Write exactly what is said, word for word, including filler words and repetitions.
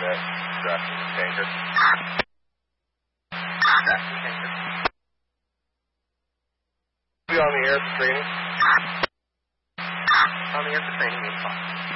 that tracking tanker. Tracking tanker. Be on the air for training. On the air for training, eight o'clock.